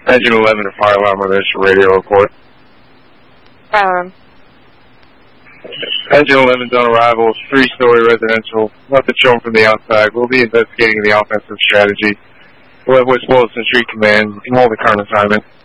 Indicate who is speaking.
Speaker 1: Engine 11 to fire alarm on initial radio report.
Speaker 2: Fire alarm.
Speaker 1: Engine 11's on arrival, 3-story residential. Nothing shown from the outside. We'll be investigating the offensive strategy. We'll have West Boylston Street Command. You can hold the current assignment.